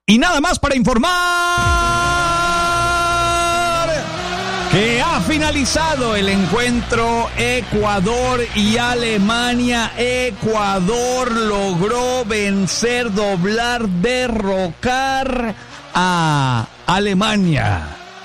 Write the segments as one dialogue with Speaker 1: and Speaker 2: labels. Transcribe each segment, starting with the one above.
Speaker 1: Y nada más para informar que ha finalizado el encuentro Ecuador y Alemania. Ecuador logró vencer, doblar, derrocar a Alemania.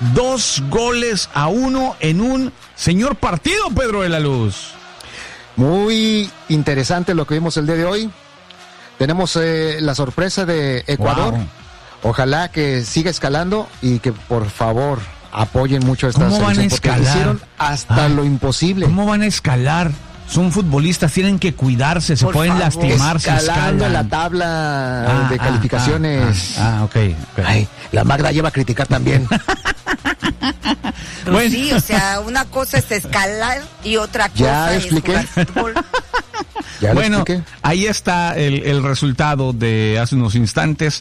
Speaker 1: 2-1 en un señor partido, Pedro de la Luz.
Speaker 2: Muy interesante lo que vimos el día de hoy. Tenemos la sorpresa de Ecuador. Wow. Ojalá que siga escalando y que por favor apoyen mucho a esta selección, porque hicieron hasta lo imposible.
Speaker 1: ¿Cómo van a escalar? Son futbolistas, tienen que cuidarse, se pueden lastimar si
Speaker 2: escalando en la tabla de calificaciones.
Speaker 1: Okay.
Speaker 2: Ay, la Magda lleva a criticar también.
Speaker 3: Bueno. Sí, o sea, una cosa es escalar y otra cosa es jugar fútbol.
Speaker 1: Bueno, ahí está el resultado de hace unos instantes,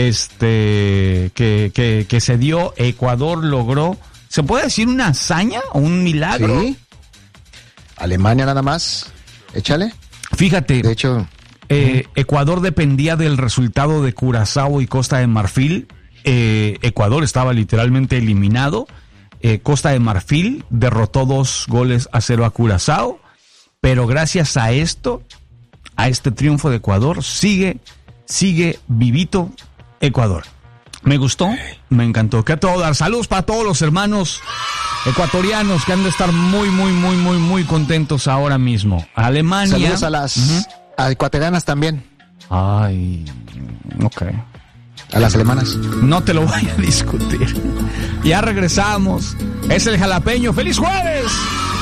Speaker 1: que se dio. Ecuador logró, ¿se puede decir una hazaña o un milagro? Sí.
Speaker 2: Alemania nada más, échale.
Speaker 1: Fíjate,
Speaker 2: de hecho,
Speaker 1: Ecuador dependía del resultado de Curazao y Costa de Marfil. Ecuador estaba literalmente eliminado. Costa de Marfil derrotó 2-0 a Curazao, pero gracias a esto, a este triunfo de Ecuador, sigue vivito Ecuador. Me gustó, me encantó. Que a todo dar. Saludos para todos los hermanos ecuatorianos que han de estar muy contentos ahora mismo. Alemania.
Speaker 2: Saludos a las ecuatorianas también.
Speaker 1: Ay, ok.
Speaker 2: A las alemanas.
Speaker 1: No te lo voy a discutir. Ya regresamos. Es el Jalapeño. ¡Feliz jueves!